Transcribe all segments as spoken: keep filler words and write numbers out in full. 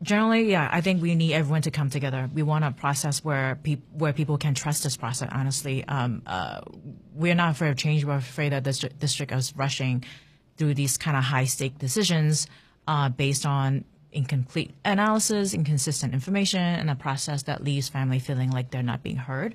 Generally, yeah, I think we need everyone to come together. We want a process where people where people can trust this process. Honestly, um, uh, we're not afraid of change. We're afraid that the district, district is rushing through these kind of high stake decisions uh, based on incomplete analysis, inconsistent information, and a process that leaves family feeling like they're not being heard.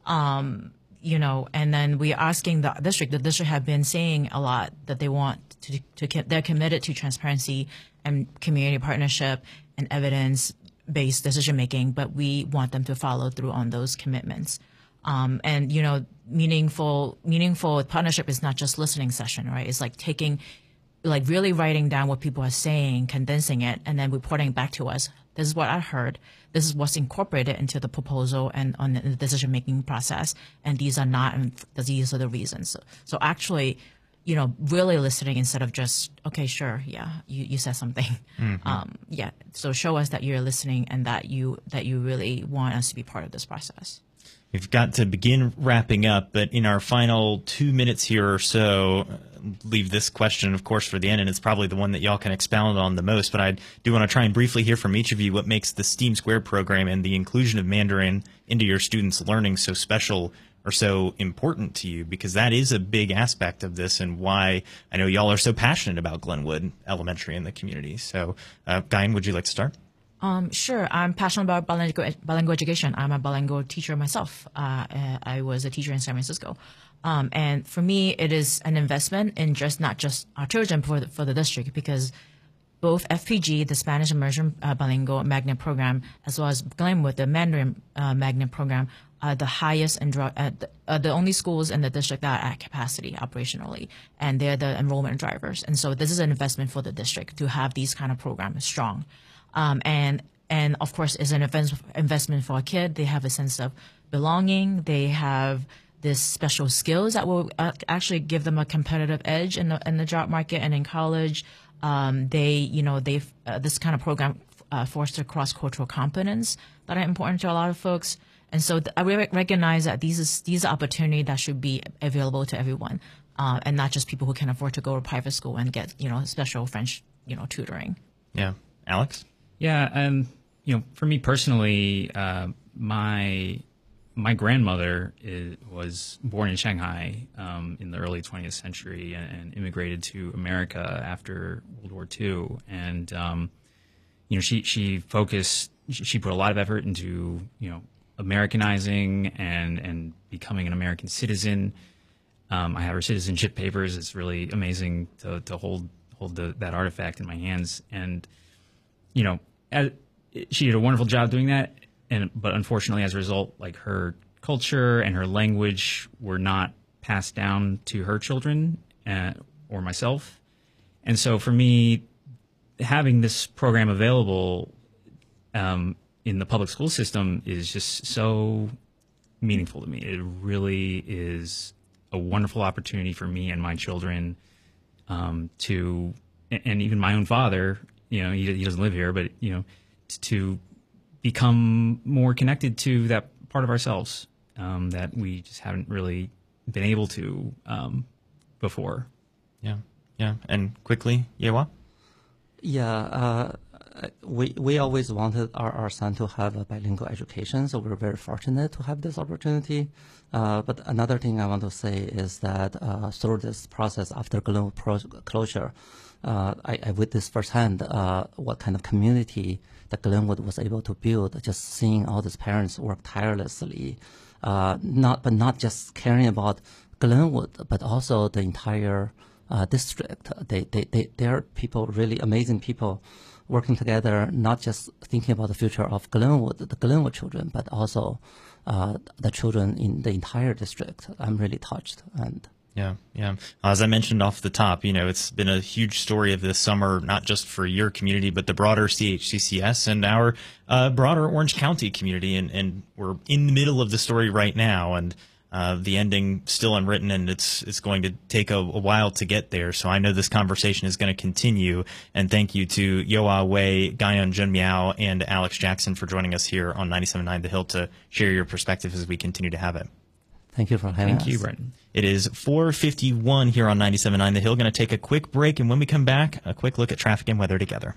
Um, you know, and then we're asking the district. The district have been saying a lot that they want to, to they're committed to transparency and community partnership and evidence-based decision-making, but we want them to follow through on those commitments. Um, and, you know, meaningful meaningful partnership is not just listening session, right? It's like taking, like really writing down what people are saying, condensing it, and then reporting back to us. This is what I heard. This is what's incorporated into the proposal and on the decision-making process. And these are not, and these are the reasons. So, so actually, you know, really listening instead of just, okay, sure, yeah, you, you said something. Mm-hmm. Um, yeah, so show us that you're listening and that you that you really want us to be part of this process. We've got to begin wrapping up, but in our final two minutes here or so, leave this question, of course, for the end, and it's probably the one that y'all can expound on the most, but I do want to try and briefly hear from each of you what makes the STEAM Squared program and the inclusion of Mandarin into your students' learning so special or so important to you, because that is a big aspect of this and why I know y'all are so passionate about Glenwood Elementary in the community. So, uh, Guyan, would you like to start? Um, sure. I'm passionate about bilingual, bilingual education. I'm a bilingual teacher myself. Uh, I was a teacher in San Francisco. Um, and for me, it is an investment in just not just our children, but for the, for the district, because both F P G, the Spanish Immersion uh, Bilingual Magnet Program, as well as Glenwood, the Mandarin uh, Magnet Program, are the highest and uh, the, uh, the only schools in the district that are at capacity operationally, and they're the enrollment drivers. And so this is an investment for the district to have these kind of programs strong. Um, and, and of course, it's an investment for a kid. They have a sense of belonging. They have this special skills that will uh, actually give them a competitive edge in the, in the job market and in college. Um, they, you know, they uh, this kind of program uh, foster cross-cultural competence that are important to a lot of folks. And so th- I re- recognize that these is these are opportunities that should be available to everyone, uh, and not just people who can afford to go to private school and get, you know, special French, you know, tutoring. Yeah, Alex. Yeah, um, you know, for me personally, uh, my my grandmother is, was born in Shanghai um, in the early twentieth century and, and immigrated to America after World War Two, and um, you know, she she focused, she put a lot of effort into, you know, Americanizing and and becoming an American citizen. Um, I have her citizenship papers. It's really amazing to to hold hold the, that artifact in my hands, and you know, as, she did a wonderful job doing that. And but unfortunately, as a result, like her culture and her language were not passed down to her children uh, or myself. And so for me, having this program available um, in the public school system is just so meaningful to me. It really is a wonderful opportunity for me and my children um, to, and even my own father, you know, he, he doesn't live here, but, you know, to become more connected to that part of ourselves um, that we just haven't really been able to um, before. Yeah, yeah. And quickly, Yewa? Yeah, uh, we we always wanted our, our son to have a bilingual education, so we're very fortunate to have this opportunity. Uh, but another thing I want to say is that uh, through this process after Glenwood pro- closure, uh, I, I witnessed firsthand uh, what kind of community that Glenwood was able to build, just seeing all these parents work tirelessly, uh, not but not just caring about Glenwood, but also the entire uh, district. They, they, they, they're people, really amazing people working together, not just thinking about the future of Glenwood, the Glenwood children, but also uh, the children in the entire district. I'm really touched. And Yeah, yeah. As I mentioned off the top, you know, it's been a huge story of this summer, not just for your community, but the broader C H C C S and our uh, broader Orange County community. And, and we're in the middle of the story right now, and uh, the ending still unwritten, and it's it's going to take a, a while to get there. So I know this conversation is going to continue. And thank you to Yewa Wei, Guyan Junmiao, and Alex Jackson for joining us here on ninety-seven point nine The Hill to share your perspective as we continue to have it. Thank you for having us. us. Thank you, Brenton. It is four fifty-one here on ninety-seven point nine The Hill. Going to take a quick break, and when we come back, a quick look at traffic and weather together.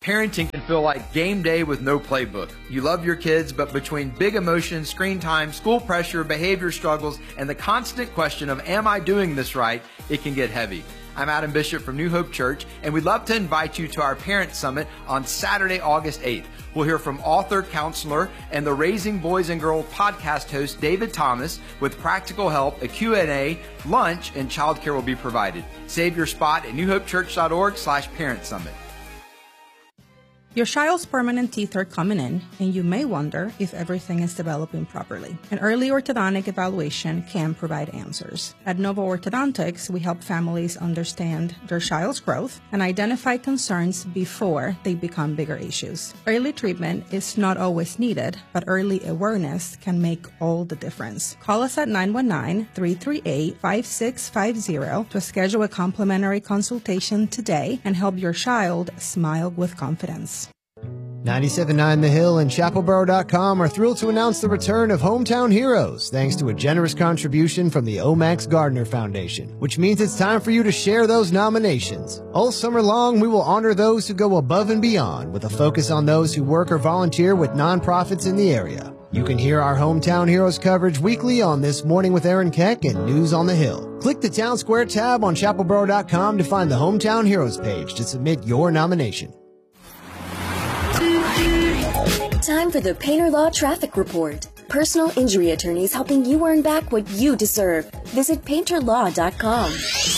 Parenting can feel like game day with no playbook. You love your kids, but between big emotions, screen time, school pressure, behavior struggles, and the constant question of, am I doing this right, it can get heavy. I'm Adam Bishop from New Hope Church, and we'd love to invite you to our Parent Summit on Saturday, August eighth. We'll hear from author, counselor, and the Raising Boys and Girls podcast host, David Thomas, with practical help, a Q and A, lunch, and childcare will be provided. Save your spot at newhopechurch.org slash parent summit. Your child's permanent teeth are coming in, and you may wonder if everything is developing properly. An early orthodontic evaluation can provide answers. At Nova Orthodontics, we help families understand their child's growth and identify concerns before they become bigger issues. Early treatment is not always needed, but early awareness can make all the difference. Call us at nine one nine, three three eight, five six five zero to schedule a complimentary consultation today and help your child smile with confidence. ninety-seven point nine The Hill and Chapelboro dot com are thrilled to announce the return of Hometown Heroes, thanks to a generous contribution from the Omax Gardner Foundation, which means it's time for you to share those nominations. All summer long, we will honor those who go above and beyond, with a focus on those who work or volunteer with nonprofits in the area. You can hear our Hometown Heroes coverage weekly on This Morning with Aaron Keck and News on the Hill. Click the Town Square tab on Chapelboro dot com to find the Hometown Heroes page to submit your nomination. Time for the Painter Law Traffic Report. Personal injury attorneys helping you earn back what you deserve. Visit painter law dot com.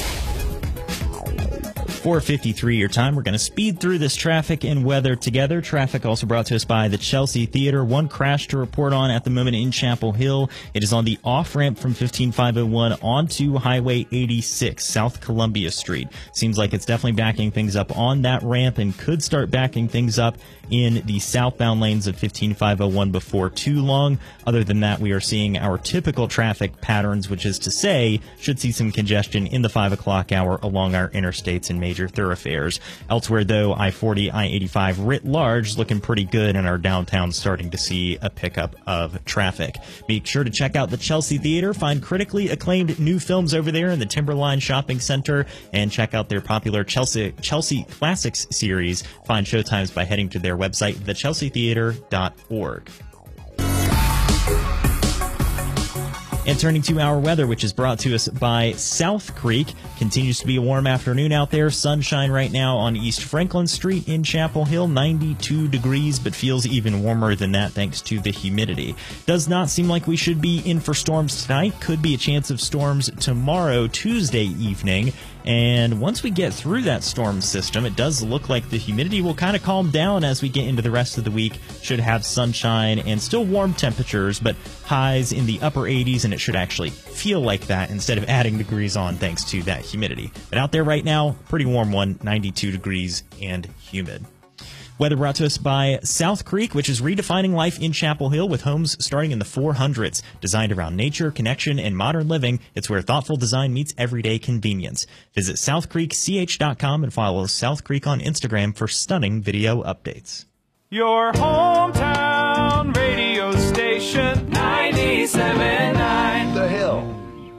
four fifty-three your time. We're going to speed through this traffic and weather together. Traffic also brought to us by the Chelsea Theater. One crash to report on at the moment in Chapel Hill. It is on the off-ramp from fifteen five oh one onto Highway eighty-six, South Columbia Street. Seems like it's definitely backing things up on that ramp and could start backing things up in the southbound lanes of fifteen five oh one before too long. Other than that, we are seeing our typical traffic patterns, which is to say, should see some congestion in the five o'clock hour along our interstates and major thoroughfares. Elsewhere, though, I forty, I eighty-five writ large looking pretty good, and our downtown starting to see a pickup of traffic. Make sure to check out the Chelsea Theater. Find critically acclaimed new films over there in the Timberline Shopping Center, and check out their popular Chelsea Chelsea Classics series. Find showtimes by heading to their website, the chelsea theater dot org. And turning to our weather, which is brought to us by South Creek. Continues to be a warm afternoon out there. Sunshine right now on East Franklin Street in Chapel Hill. ninety-two degrees, but feels even warmer than that thanks to the humidity. Does not seem like we should be in for storms tonight. Could be a chance of storms tomorrow, Tuesday evening. And once we get through that storm system, it does look like the humidity will kind of calm down as we get into the rest of the week. Should have sunshine and still warm temperatures, but highs in the upper eighties, and it should actually feel like that instead of adding degrees on thanks to that humidity. But out there right now, pretty warm one, ninety-two degrees and humid. Weather brought to us by South Creek, which is redefining life in Chapel Hill with homes starting in the four hundreds. Designed around nature, connection, and modern living, it's where thoughtful design meets everyday convenience. Visit south creek c h dot com and follow South Creek on Instagram for stunning video updates. Your hometown radio station, ninety-seven point nine The Hill.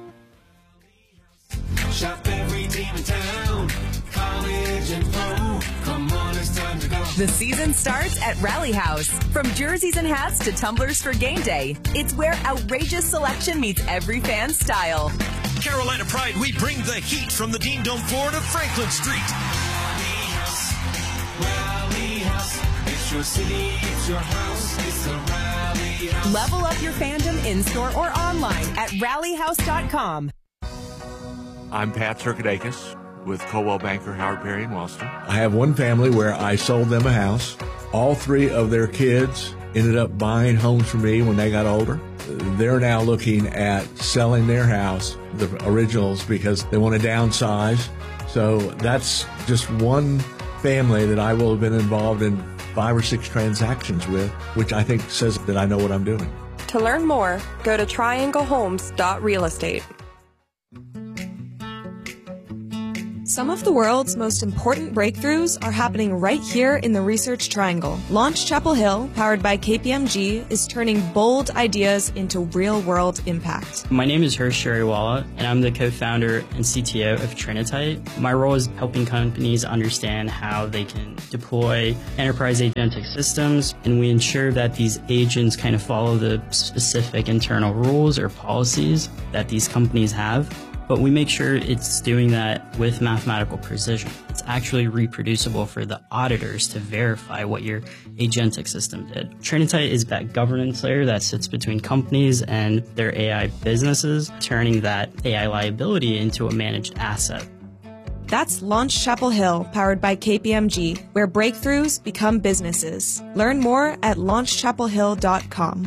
Shop every team in town, college and pro. Come on, it's time to go. The season starts at Rally House. From jerseys and hats to tumblers for game day, it's where outrageous selection meets every fan's style. Carolina Pride, we bring the heat from the Dean Dome floor to Franklin Street. Rally House, Rally House. It's your city, it's your house, it's the Rally House. Level up your fandom in-store or online at rally house dot com. I'm Pat Circadakis with Coldwell Banker, Howard Perry, and Wellston. I have one family where I sold them a house. All three of their kids ended up buying homes from me when they got older. They're now looking at selling their house, the originals, because they want to downsize. So that's just one family that I will have been involved in five or six transactions with, which I think says that I know what I'm doing. To learn more, go to triangle homes dot real estate. Some of the world's most important breakthroughs are happening right here in the Research Triangle. Launch Chapel Hill, powered by K P M G, is turning bold ideas into real-world impact. My name is Harsh Shariwala, and I'm the co-founder and C T O of Trinitite. My role is helping companies understand how they can deploy enterprise agentic systems, and we ensure that these agents kind of follow the specific internal rules or policies that these companies have. But we make sure it's doing that with mathematical precision. It's actually reproducible for the auditors to verify what your agentic system did. Trinitite is that governance layer that sits between companies and their A I businesses, turning that A I liability into a managed asset. That's Launch Chapel Hill, powered by K P M G, where breakthroughs become businesses. Learn more at launch chapel hill dot com.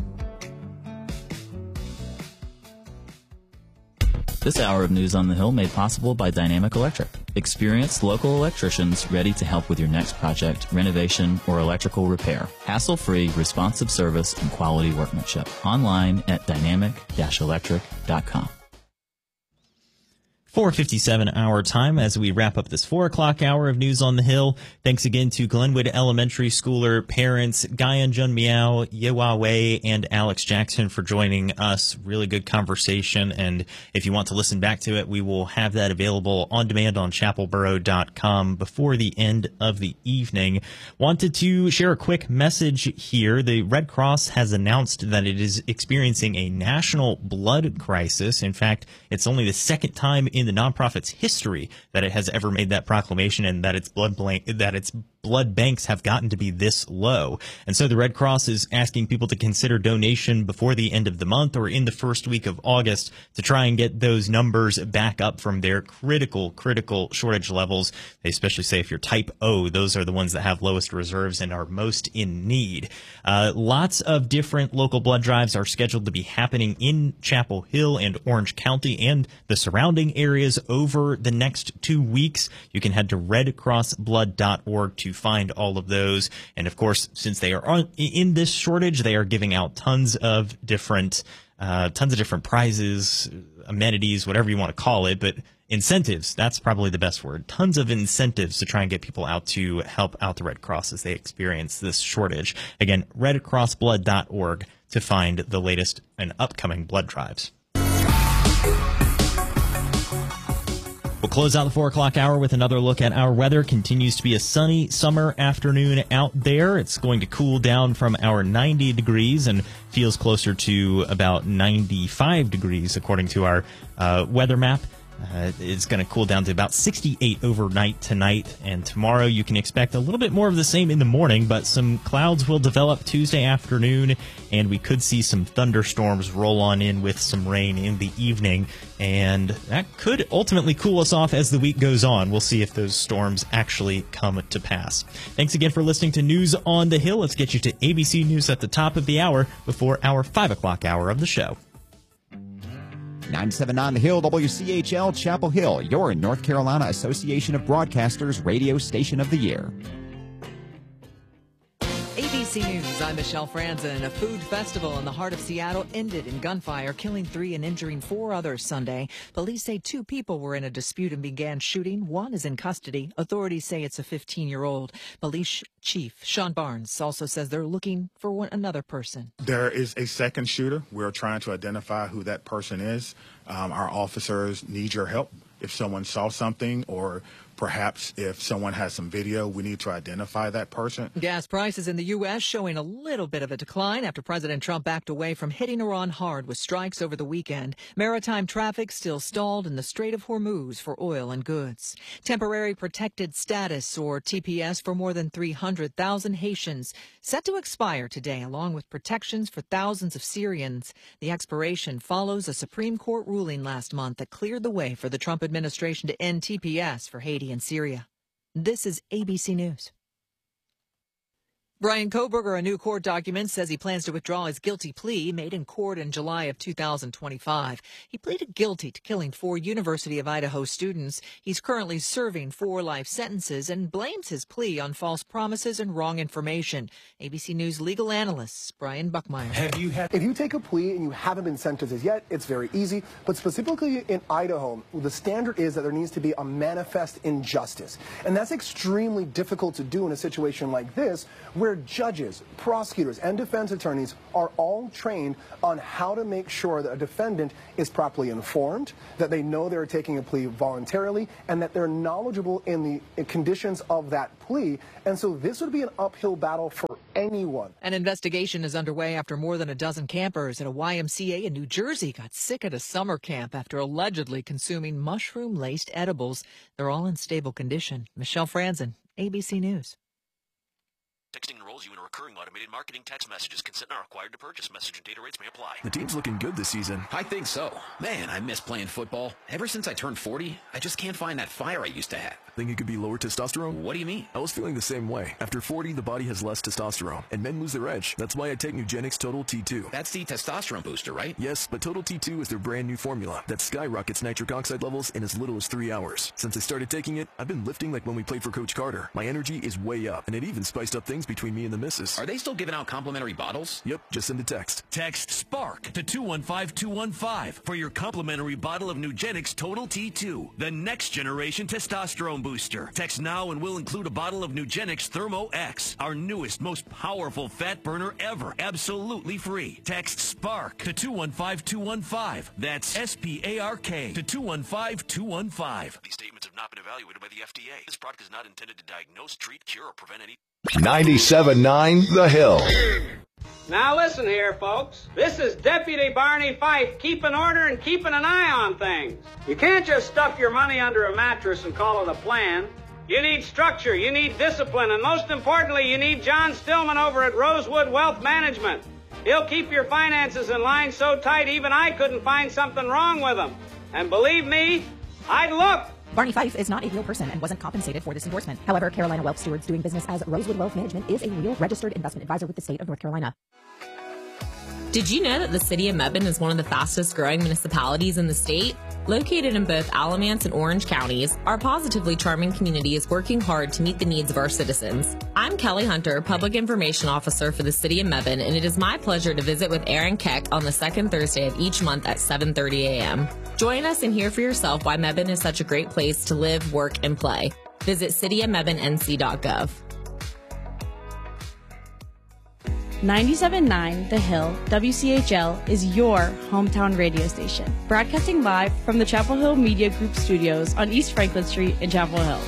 This hour of News on the Hill made possible by Dynamic Electric. Experienced local electricians ready to help with your next project, renovation, or electrical repair. Hassle-free, responsive service and quality workmanship. Online at dynamic dash electric dot com. four fifty-seven our time as we wrap up this four o'clock hour of News on the Hill. Thanks again to Glenwood Elementary Schooler parents Guyan Jun Miao, Yewa Wei, and Alex Jackson for joining us. Really good conversation, and if you want to listen back to it, we will have that available on demand on chapel borough dot com before the end of the evening. Wanted to share a quick message here. The Red Cross has announced that it is experiencing a national blood crisis. In fact, it's only the second time in the nonprofit's history that it has ever made that proclamation, and that its blood blank, that its blood banks have gotten to be this low. And so the Red Cross is asking people to consider donation before the end of the month or in the first week of August to try and get those numbers back up from their critical, critical shortage levels. They especially say if you're type O, those are the ones that have lowest reserves and are most in need. Uh, lots of different local blood drives are scheduled to be happening in Chapel Hill and Orange County and the surrounding areas over the next two weeks. You can head to red cross blood dot org to find all of those. And of course, since they are on, in this shortage, they are giving out tons of different, uh, tons of different prizes, amenities, whatever you want to call it, but incentives. That's probably the best word. Tons of incentives to try and get people out to help out the Red Cross as they experience this shortage. Again, red cross blood dot org to find the latest and upcoming blood drives. We'll close out the four o'clock hour with another look at our weather. Continues to be a sunny summer afternoon out there. It's going to cool down from our ninety degrees and feels closer to about ninety-five degrees according to our uh, weather map. Uh, it's going to cool down to about sixty-eight overnight tonight, and tomorrow you can expect a little bit more of the same in the morning, but some clouds will develop Tuesday afternoon, and we could see some thunderstorms roll on in with some rain in the evening, and that could ultimately cool us off as the week goes on. We'll see if those storms actually come to pass. Thanks again for listening to News on the Hill. Let's get you to A B C News at the top of the hour before our five o'clock hour of the show. ninety-seven point nine The Hill, W C H L, Chapel Hill, your North Carolina Association of Broadcasters Radio Station of the Year. A B C News, I'm Michelle Franzen. A food festival in the heart of Seattle ended in gunfire, killing three and injuring four others Sunday. Police say two people were in a dispute and began shooting. One is in custody. Authorities say it's a fifteen-year-old. Police Chief Sean Barnes also says they're looking for one another person. There is a second shooter. We're trying to identify who that person is. Um, our officers need your help. If someone saw something, or perhaps if someone has some video, we need to identify that person. Gas prices in the U S showing a little bit of a decline after President Trump backed away from hitting Iran hard with strikes over the weekend. Maritime traffic still stalled in the Strait of Hormuz for oil and goods. Temporary protected status, or T P S, for more than three hundred thousand Haitians set to expire today, along with protections for thousands of Syrians. The expiration follows a Supreme Court ruling last month that cleared the way for the Trump administration to end T P S for Haiti and Syria. This is A B C News. Brian Kohberger, a new court document, says he plans to withdraw his guilty plea made in court in July of two thousand twenty-five. He pleaded guilty to killing four University of Idaho students. He's currently serving four life sentences and blames his plea on false promises and wrong information. A B C News legal analyst Brian Buckmeyer. Have you had? If you take a plea and you haven't been sentenced as yet, it's very easy. But specifically in Idaho, the standard is that there needs to be a manifest injustice. And that's extremely difficult to do in a situation like this, where judges, prosecutors, and defense attorneys are all trained on how to make sure that a defendant is properly informed, that they know they're taking a plea voluntarily, and that they're knowledgeable in the conditions of that plea. And so this would be an uphill battle for anyone. An investigation is underway after more than a dozen campers at a Y M C A in New Jersey got sick at a summer camp after allegedly consuming mushroom-laced edibles. They're all in stable condition. Michelle Franzen, A B C News. Texting enrolls you in a recurring automated marketing text messages. Consent not required to purchase. Message and data rates may apply. The team's looking good this season. I think so. Man, I miss playing football. Ever since I turned forty, I just can't find that fire I used to have. Think it could be lower testosterone? What do you mean? I was feeling the same way. After forty, the body has less testosterone, and men lose their edge. That's why I take Nugenix Total T two. That's the testosterone booster, right? Yes, but Total T two is their brand new formula that skyrockets nitric oxide levels in as little as three hours. Since I started taking it, I've been lifting like when we played for Coach Carter. My energy is way up, and it even spiced up things between me and the missus. Are they still giving out complimentary bottles? Yep, just send a text. Text SPARK to two one five two one five for your complimentary bottle of Nugenix Total T two, the next generation testosterone booster. Text now and we'll include a bottle of Nugenix Thermo X, our newest, most powerful fat burner ever, absolutely free. Text SPARK to two one five two one five. That's S P A R K to two one five two one five. These statements have not been evaluated by the F D A. This product is not intended to diagnose, treat, cure, or prevent any... ninety-seven point nine The Hill. Now listen here, folks. This is Deputy Barney Fife keeping order and keeping an eye on things. You can't just stuff your money under a mattress and call it a plan. You need structure, you need discipline, and most importantly, you need John Stillman over at Rosewood Wealth Management. He'll keep your finances in line so tight even I couldn't find something wrong with them. And believe me, I'd look. Barney Fife is not a real person and wasn't compensated for this endorsement. However, Carolina Wealth Stewards doing business as Rosewood Wealth Management is a real registered investment advisor with the state of North Carolina. Did you know that the city of Mebane is one of the fastest growing municipalities in the state? Located in both Alamance and Orange counties, our positively charming community is working hard to meet the needs of our citizens. I'm Kelly Hunter, Public Information Officer for the city of Mebane, and it is my pleasure to visit with Aaron Keck on the second Thursday of each month at seven thirty a.m. Join us and hear for yourself why Mebane is such a great place to live, work, and play. Visit city of mebane n c dot gov. ninety-seven point nine The Hill, W C H L, is your hometown radio station. Broadcasting live from the Chapel Hill Media Group studios on East Franklin Street in Chapel Hill.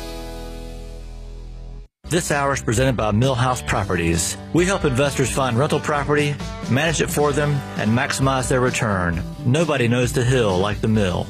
This hour is presented by Millhouse Properties. We help investors find rental property, manage it for them, and maximize their return. Nobody knows the Hill like the Mill.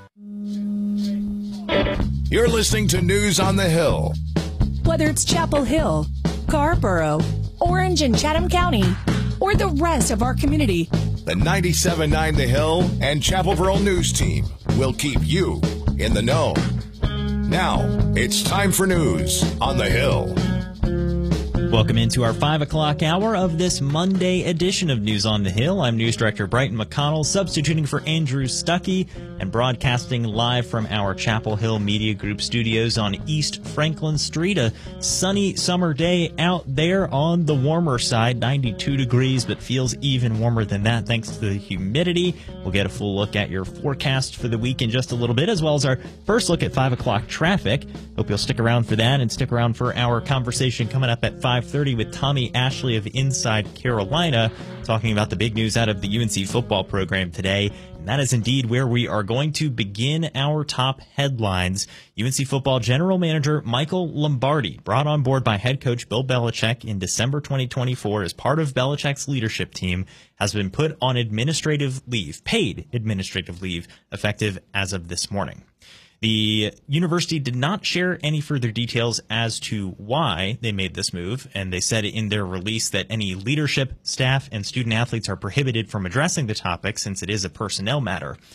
You're listening to News on the Hill. Whether it's Chapel Hill, Carrboro, Orange and Chatham County, or the rest of our community, The ninety-seven point nine The Hill and Chapel Borough News Team will keep you in the know. Now, it's time for news on the Hill. Welcome into our five o'clock hour of this Monday edition of News on the Hill. I'm News Director Brighton McConnell, substituting for Andrew Stuckey and broadcasting live from our Chapel Hill Media Group studios on East Franklin Street. A sunny summer day out there on the warmer side, ninety-two degrees, but feels even warmer than that thanks to the humidity. We'll get a full look at your forecast for the week in just a little bit, as well as our first look at five o'clock traffic. Hope you'll stick around for that and stick around for our conversation coming up at five thirty with Tommy Ashley of Inside Carolina, talking about the big news out of the U N C football program today. And that is indeed where we are going to begin our top headlines. U N C football general manager Michael Lombardi, brought on board by head coach Bill Belichick in December twenty twenty-four as part of Belichick's leadership team, has been put on administrative leave, paid administrative leave, effective as of this morning. The university did not share any further details as to why they made this move, and they said in their release that any leadership, staff, and student athletes are prohibited from addressing the topic since it is a personnel matter.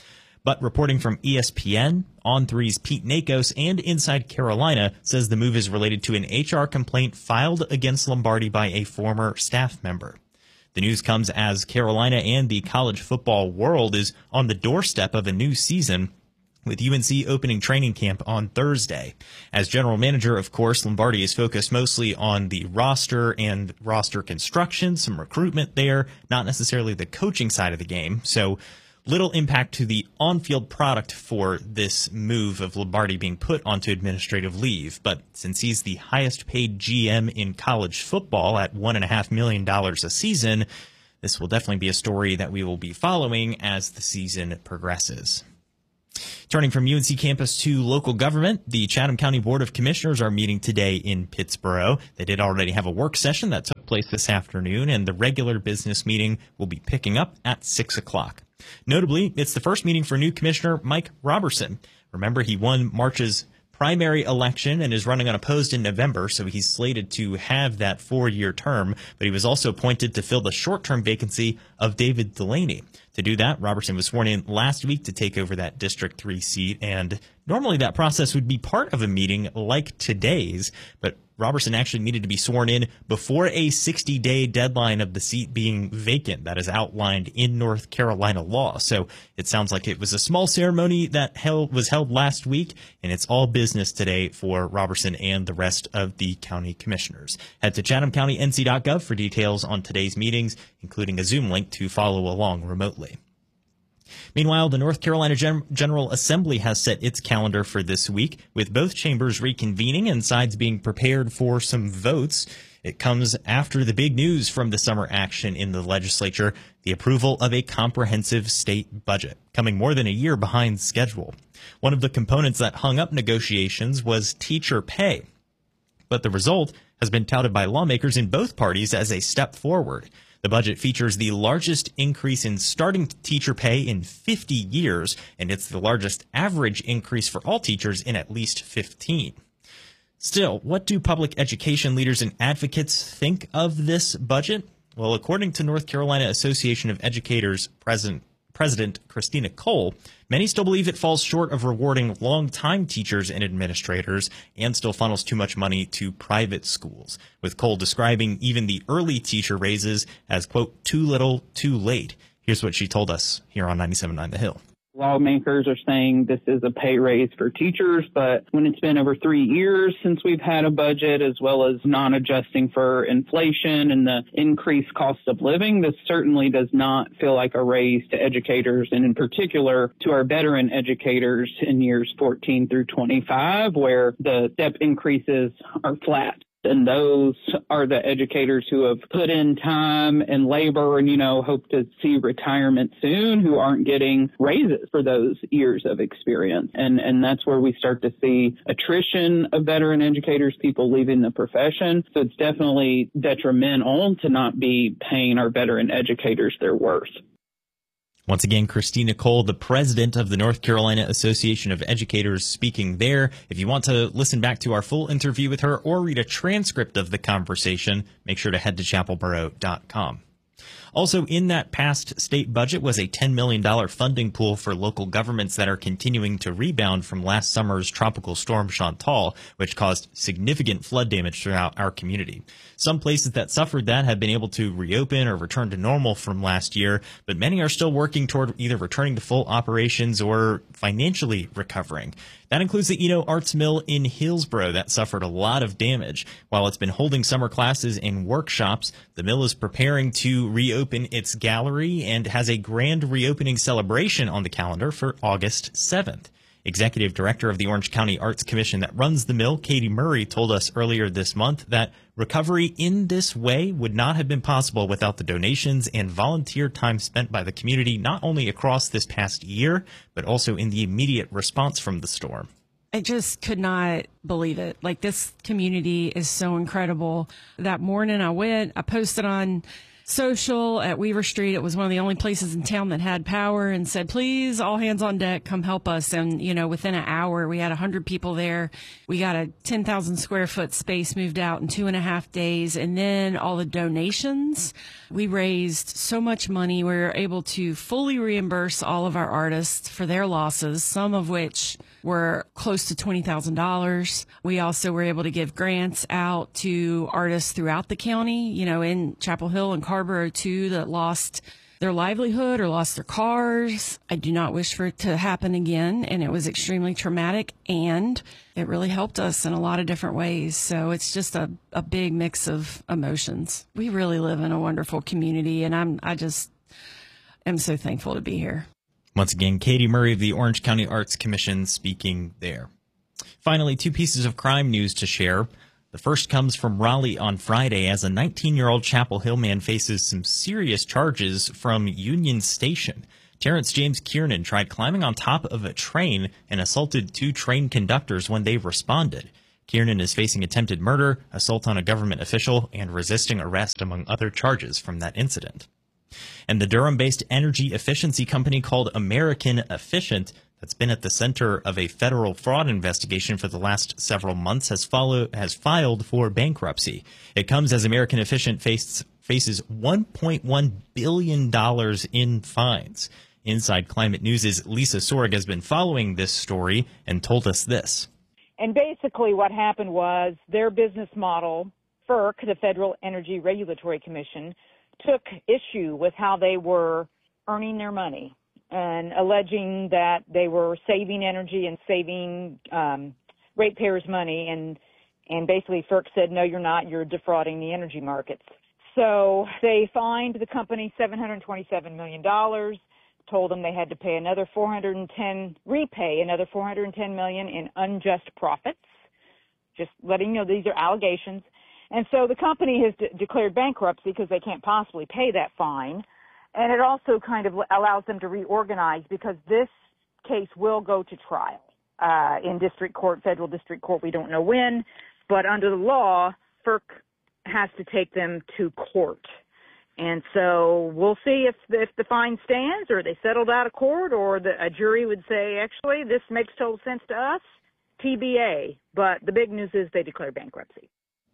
But reporting from E S P N, On three's Pete Nakos, and Inside Carolina says the move is related to an H R complaint filed against Lombardi by a former staff member. The news comes as Carolina and the college football world is on the doorstep of a new season, with U N C opening training camp on Thursday. As general manager, of course, Lombardi is focused mostly on the roster and roster construction, some recruitment there, not necessarily the coaching side of the game. So little impact to the on-field product for this move of Lombardi being put onto administrative leave. But since he's the highest paid G M in college football at one point five million dollars a season, this will definitely be a story that we will be following as the season progresses. Turning from U N C campus to local government, the Chatham County Board of Commissioners are meeting today in Pittsboro. They did already have a work session that took place this afternoon, and the regular business meeting will be picking up at six o'clock. Notably, it's the first meeting for new Commissioner Mike Robertson. Remember, he won March's primary election and is running unopposed in November, so he's slated to have that four-year term, but he was also appointed to fill the short-term vacancy of David Delaney. To do that, Robertson was sworn in last week to take over that District three seat, and normally that process would be part of a meeting like today's, but Robertson actually needed to be sworn in before a sixty-day deadline of the seat being vacant that is outlined in North Carolina law. So it sounds like it was a small ceremony that held, was held last week, and it's all business today for Robertson and the rest of the county commissioners. Head to chatham county n c dot gov for details on today's meetings, including a Zoom link to follow along remotely. Meanwhile, the North Carolina Gen- General Assembly has set its calendar for this week, with both chambers reconvening and sides being prepared for some votes. It comes after the big news from the summer action in the legislature, the approval of a comprehensive state budget, coming more than a year behind schedule. One of the components that hung up negotiations was teacher pay, but the result has been touted by lawmakers in both parties as a step forward. The budget features the largest increase in starting teacher pay in fifty years, and it's the largest average increase for all teachers in at least fifteen. Still, what do public education leaders and advocates think of this budget? Well, according to North Carolina Association of Educators President President Christina Cole, many still believe it falls short of rewarding longtime teachers and administrators and still funnels too much money to private schools, with Cole describing even the early teacher raises as, quote, too little, too late. Here's what she told us here on ninety-seven point nine The Hill. Lawmakers are saying this is a pay raise for teachers, but when it's been over three years since we've had a budget, as well as non-adjusting for inflation and the increased cost of living, this certainly does not feel like a raise to educators, and in particular to our veteran educators in years fourteen through twenty-five, where the step increases are flat. And those are the educators who have put in time and labor and, you know, hope to see retirement soon, who aren't getting raises for those years of experience. And, and that's where we start to see attrition of veteran educators, people leaving the profession. So it's definitely detrimental to not be paying our veteran educators their worth. Once again, Christina Cole, the president of the North Carolina Association of Educators, speaking there. If you want to listen back to our full interview with her or read a transcript of the conversation, make sure to head to chapel borough dot com. Also, in that past state budget was a ten million dollars funding pool for local governments that are continuing to rebound from last summer's tropical storm Chantal, which caused significant flood damage throughout our community. Some places that suffered that have been able to reopen or return to normal from last year, but many are still working toward either returning to full operations or financially recovering. That includes the Eno Arts Mill in Hillsboro that suffered a lot of damage. While it's been holding summer classes and workshops, the mill is preparing to reopen its gallery and has a grand reopening celebration on the calendar for August seventh. Executive Director of the Orange County Arts Commission that runs the mill, Katie Murray, told us earlier this month that recovery in this way would not have been possible without the donations and volunteer time spent by the community, not only across this past year, but also in the immediate response from the storm. I just could not believe it. Like, this community is so incredible. That morning I went, I posted on social at Weaver Street. It was one of the only places in town that had power, and said, please, all hands on deck, come help us. And, you know, within an hour, we had one hundred people there. We got a ten thousand square foot space moved out in two and a half days. And then all the donations, we raised so much money. We were able to fully reimburse all of our artists for their losses, some of which were close to twenty thousand dollars. We also were able to give grants out to artists throughout the county, you know, in Chapel Hill and Carrboro too, that lost their livelihood or lost their cars. I do not wish for it to happen again, and it was extremely traumatic, and it really helped us in a lot of different ways. So it's just a, a big mix of emotions. We really live in a wonderful community, and I'm I just am so thankful to be here. Once again, Katie Murray of the Orange County Arts Commission speaking there. Finally, two pieces of crime news to share. The first comes from Raleigh on Friday, as a nineteen-year-old Chapel Hill man faces some serious charges from Union Station. Terrence James Kiernan tried climbing on top of a train and assaulted two train conductors when they responded. Kiernan is facing attempted murder, assault on a government official, and resisting arrest, among other charges from that incident. And the Durham-based energy efficiency company called American Efficient, that's been at the center of a federal fraud investigation for the last several months, has follow, has filed for bankruptcy. It comes as American Efficient faced, faces one point one billion dollars in fines. Inside Climate News' Lisa Sorg has been following this story and told us this. And basically what happened was their business model, F E R C, the Federal Energy Regulatory Commission, took issue with how they were earning their money and alleging that they were saving energy and saving um, ratepayers' money. And, and basically F E R C said, no, you're not. You're defrauding the energy markets. So they fined the company seven hundred twenty-seven million dollars, told them they had to pay another four hundred ten, repay another four hundred ten million dollars in unjust profits. Just letting you know these are allegations. And so the company has de- declared bankruptcy because they can't possibly pay that fine. And it also kind of allows them to reorganize, because this case will go to trial uh, in district court, federal district court. We don't know when, but under the law, F E R C has to take them to court. And so we'll see if the, if the fine stands, or they settled out of court, or the, a jury would say, actually, this makes total sense to us, T B A. But the big news is they declared bankruptcy.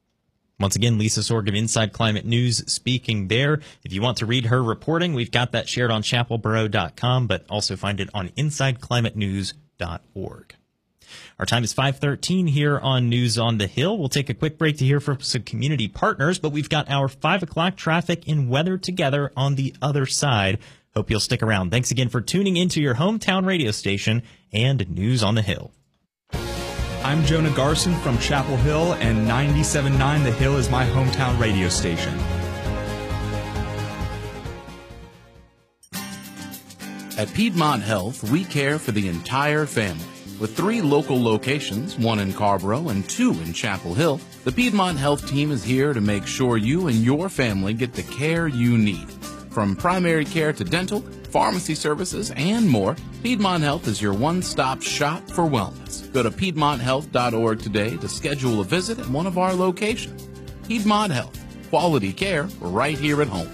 Once again, Lisa Sorg of Inside Climate News speaking there. If you want to read her reporting, we've got that shared on chapel borough dot com, but also find it on inside climate news dot org. Our time is five thirteen here on News on the Hill. We'll take a quick break to hear from some community partners, but we've got our five o'clock traffic and weather together on the other side. Hope you'll stick around. Thanks again for tuning into your hometown radio station and News on the Hill. I'm Jonah Garson from Chapel Hill, and ninety-seven point nine The Hill is my hometown radio station. At Piedmont Health, we care for the entire family. With three local locations, one in Carrboro and two in Chapel Hill, the Piedmont Health team is here to make sure you and your family get the care you need. From primary care to dental, pharmacy services, and more, Piedmont Health is your one-stop shop for wellness. Go to piedmont health dot org today to schedule a visit at one of our locations. Piedmont Health, quality care right here at home.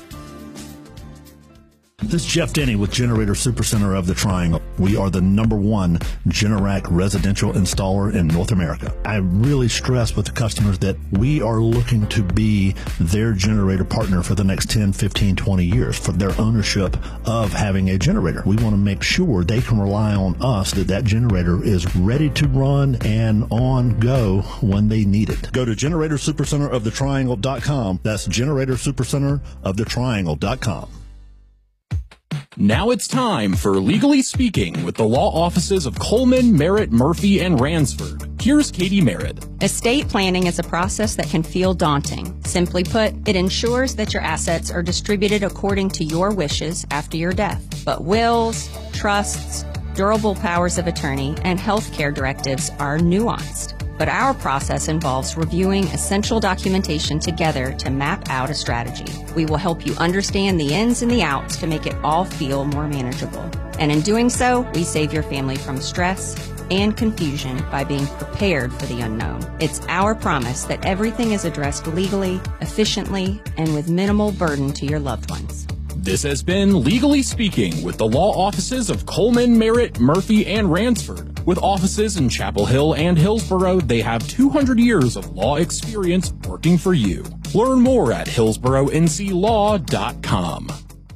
This is Jeff Denny with Generator Supercenter of the Triangle. We are the number one Generac residential installer in North America. I really stress with the customers that we are looking to be their generator partner for the next ten, fifteen, twenty years for their ownership of having a generator. We want to make sure they can rely on us that that generator is ready to run and on go when they need it. Go to generator supercenter of the triangle dot com. That's generator supercenter of the triangle dot com. Now it's time for Legally Speaking with the law offices of Coleman, Merritt, Murphy, and Ransford. Here's Katie Merritt. Estate planning is a process that can feel daunting. Simply put, it ensures that your assets are distributed according to your wishes after your death. But wills, trusts, durable powers of attorney, and healthcare directives are nuanced. But our process involves reviewing essential documentation together to map out a strategy. We will help you understand the ins and the outs to make it all feel more manageable. And in doing so, we save your family from stress, and confusion by being prepared for the unknown. It's our promise that everything is addressed legally, efficiently, and with minimal burden to your loved ones. This has been Legally Speaking with the law offices of Coleman, Merritt, Murphy, and Ransford. With offices in Chapel Hill and Hillsborough, they have two hundred years of law experience working for you. Learn more at hillsborough n c law dot com.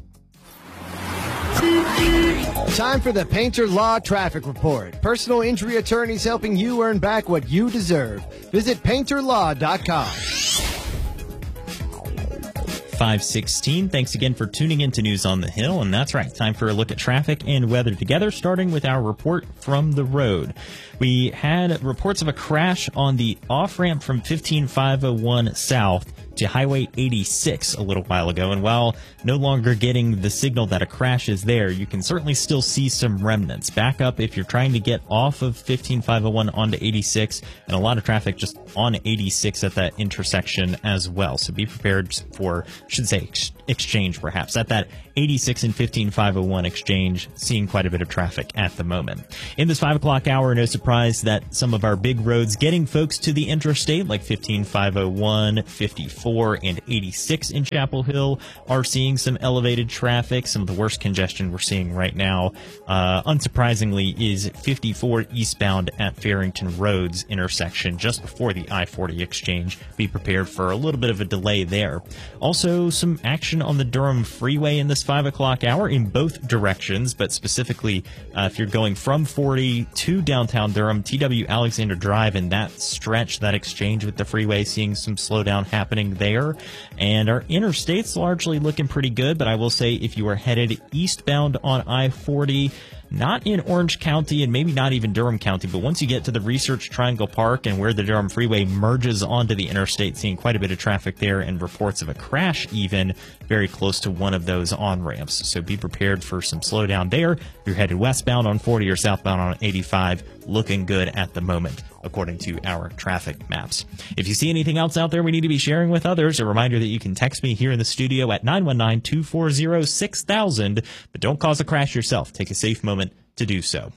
Time for the Painter Law Traffic Report. Personal injury attorneys helping you earn back what you deserve. Visit painter law dot com. five sixteen. Thanks again for tuning in to News on the Hill. And that's right, time for a look at traffic and weather together, starting with our report from the road. We had reports of a crash on the off-ramp from fifteen five oh one south to Highway eighty-six a little while ago. And while no longer getting the signal that a crash is there, you can certainly still see some remnants. Back up if you're trying to get off of fifteen five oh one onto eighty-six, and a lot of traffic just on eighty-six at that intersection as well. So be prepared for, I should say, ex- exchange perhaps. At that eighty-six and fifteen five oh one exchange, seeing quite a bit of traffic at the moment. In this five o'clock hour, no surprise that some of our big roads getting folks to the interstate, like fifteen five oh one, fifty-four, and eighty-six in Chapel Hill, are seeing some elevated traffic. Some of the worst congestion we're seeing right now, uh, unsurprisingly, is fifty-four eastbound at Farrington Roads intersection just before the I forty exchange. Be prepared for a little bit of a delay there. Also, some action on the Durham Freeway in this five o'clock hour in both directions, but specifically uh, if you're going from forty to downtown Durham, T W Alexander Drive, and that stretch, that exchange with the freeway, seeing some slowdown happening there. And our interstate's largely looking pretty good, but I will say if you are headed eastbound on I forty, not in Orange County and maybe not even Durham County, but once you get to the Research Triangle Park and where the Durham Freeway merges onto the interstate, seeing quite a bit of traffic there and reports of a crash even very close to one of those on-ramps. So be prepared for some slowdown there. If you're headed westbound on forty or southbound on eighty-five, looking good at the moment, according to our traffic maps. If you see anything else out there we need to be sharing with others, a reminder that you can text me here in the studio at nine one nine, two four zero, six thousand, but don't cause a crash yourself. Take a safe moment to do so.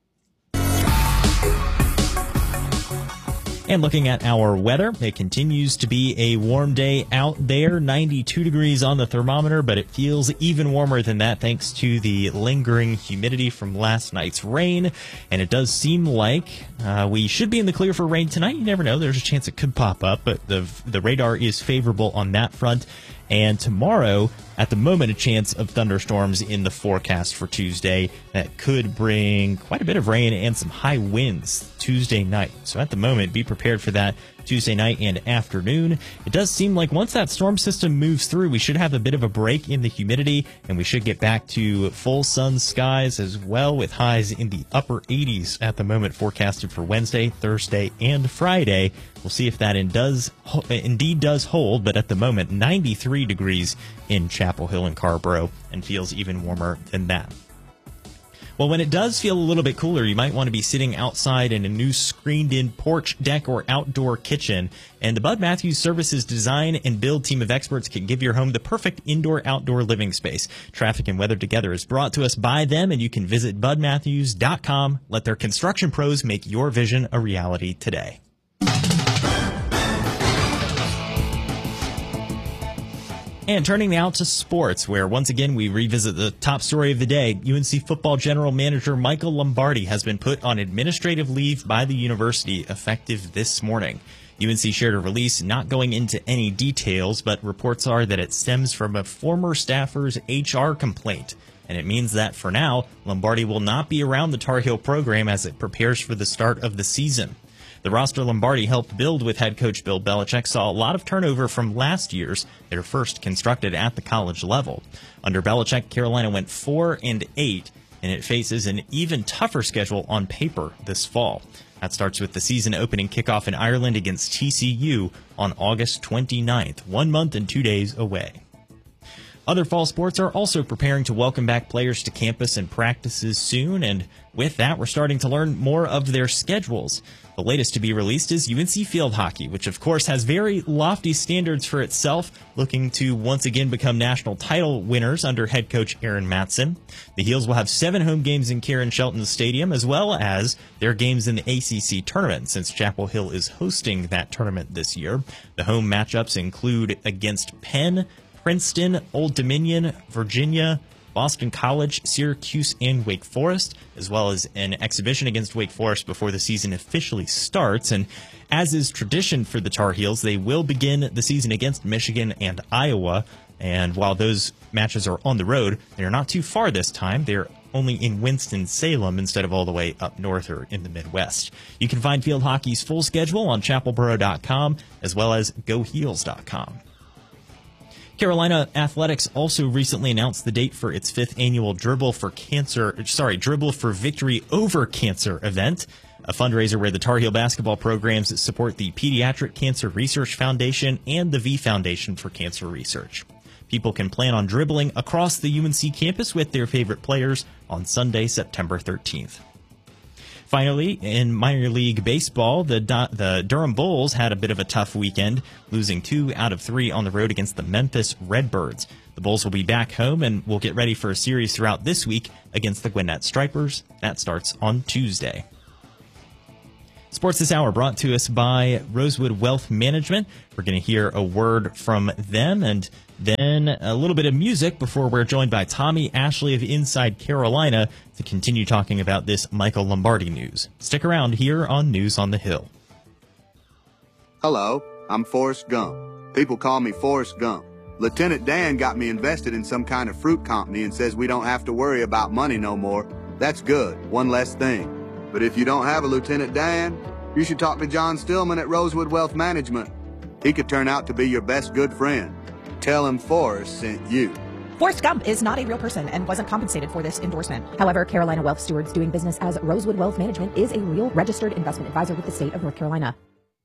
And looking at our weather, it continues to be a warm day out there, ninety-two degrees on the thermometer, but it feels even warmer than that thanks to the lingering humidity from last night's rain. And it does seem like uh, we should be in the clear for rain tonight. You never know. There's a chance it could pop up, but the the radar is favorable on that front. And tomorrow, at the moment, a chance of thunderstorms in the forecast for Tuesday that could bring quite a bit of rain and some high winds Tuesday night. So at the moment, be prepared for that Tuesday night and afternoon. It does seem like once that storm system moves through, we should have a bit of a break in the humidity, and we should get back to full sun skies as well, with highs in the upper eighties at the moment forecasted for Wednesday, Thursday, and Friday. We'll see if that in does, indeed does hold, but at the moment, ninety-three degrees in Chapel Hill and Carrboro, and feels even warmer than that. Well, when it does feel a little bit cooler, you might want to be sitting outside in a new screened-in porch, deck, or outdoor kitchen. And the Bud Matthews Services design and build team of experts can give your home the perfect indoor-outdoor living space. Traffic and Weather Together is brought to us by them, and you can visit bud matthews dot com. Let their construction pros make your vision a reality today. And turning now to sports, where once again we revisit the top story of the day. U N C football general manager Michael Lombardi has been put on administrative leave by the university effective this morning. U N C shared a release not going into any details, but reports are that it stems from a former staffer's H R complaint. And it means that for now, Lombardi will not be around the Tar Heel program as it prepares for the start of the season. The roster Lombardi helped build with head coach Bill Belichick saw a lot of turnover from last year's, their first constructed at the college level. Under Belichick, Carolina went four and eight, and it faces an even tougher schedule on paper this fall. That starts with the season opening kickoff in Ireland against T C U on August twenty-ninth, one month and two days away. Other fall sports are also preparing to welcome back players to campus and practices soon, and with that, we're starting to learn more of their schedules. The latest to be released is U N C Field Hockey, which of course has very lofty standards for itself, looking to once again become national title winners under head coach Aaron Matson. The Heels will have seven home games in Karen Shelton Stadium, as well as their games in the A C C tournament, since Chapel Hill is hosting that tournament this year. The home matchups include against Penn, Princeton, Old Dominion, Virginia, Boston College, Syracuse, and Wake Forest, as well as an exhibition against Wake Forest before the season officially starts. And as is tradition for the Tar Heels, they will begin the season against Michigan and Iowa. And while those matches are on the road, they're not too far this time. They're only in Winston-Salem instead of all the way up north or in the Midwest. You can find field hockey's full schedule on chapel borough dot com as well as go heels dot com. Carolina Athletics also recently announced the date for its fifth annual Dribble for Cancer, sorry, Dribble for Victory Over Cancer event, a fundraiser where the Tar Heel basketball programs support the Pediatric Cancer Research Foundation and the V Foundation for Cancer Research. People can plan on dribbling across the U N C campus with their favorite players on Sunday, September thirteenth. Finally, in minor league baseball, the the Durham Bulls had a bit of a tough weekend, losing two out of three on the road against the Memphis Redbirds. The Bulls will be back home and will get ready for a series throughout this week against the Gwinnett Stripers. That starts on Tuesday. Sports This Hour brought to us by Rosewood Wealth Management. We're going to hear a word from them and then a little bit of music before we're joined by Tommy Ashley of Inside Carolina to continue talking about this Michael Lombardi news. Stick around here on News on the Hill. Hello, I'm Forrest Gump. People call me Forrest Gump. Lieutenant Dan got me invested in some kind of fruit company and says we don't have to worry about money no more. That's good, one less thing. But if you don't have a Lieutenant Dan, you should talk to John Stillman at Rosewood Wealth Management. He could turn out to be your best good friend. Tell him Forrest sent you. Forrest Gump is not a real person and wasn't compensated for this endorsement. However, Carolina Wealth Stewards doing business as Rosewood Wealth Management is a real registered investment advisor with the state of North Carolina.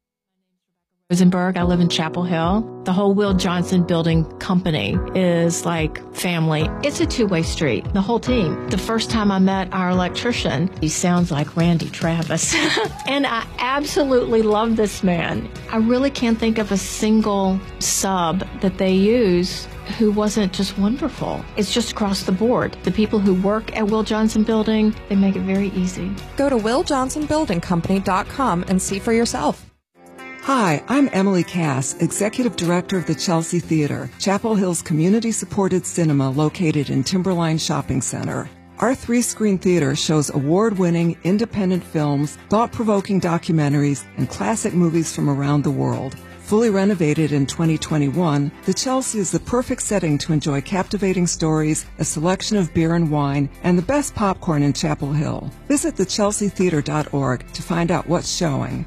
Rosenberg. I live in Chapel Hill. The whole Will Johnson Building Company is like family. It's a two-way street, the whole team. The first time I met our electrician, he sounds like Randy Travis. And I absolutely love this man. I really can't think of a single sub that they use who wasn't just wonderful. It's just across the board. The people who work at Will Johnson Building, they make it very easy. Go to will johnson building company dot com and see for yourself. Hi, I'm Emily Cass, Executive Director of the Chelsea Theater, Chapel Hill's community-supported cinema located in Timberline Shopping Center. Our three-screen theater shows award-winning independent films, thought-provoking documentaries, and classic movies from around the world. Fully renovated in twenty twenty-one, the Chelsea is the perfect setting to enjoy captivating stories, a selection of beer and wine, and the best popcorn in Chapel Hill. Visit the chelsea theater dot org to find out what's showing.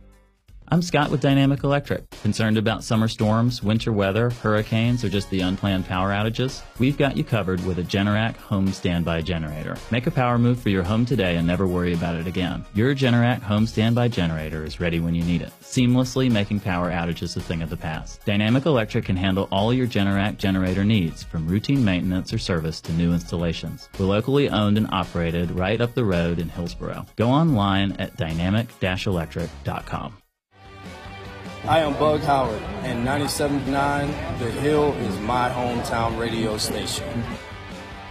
I'm Scott with Dynamic Electric. Concerned about summer storms, winter weather, hurricanes, or just the unplanned power outages? We've got you covered with a Generac home standby generator. Make a power move for your home today and never worry about it again. Your Generac home standby generator is ready when you need it, seamlessly making power outages a thing of the past. Dynamic Electric can handle all your Generac generator needs, from routine maintenance or service to new installations. We're locally owned and operated right up the road in Hillsboro. Go online at dynamic dash electric dot com. I am Bug Howard, and ninety-seven point nine The Hill is my hometown radio station.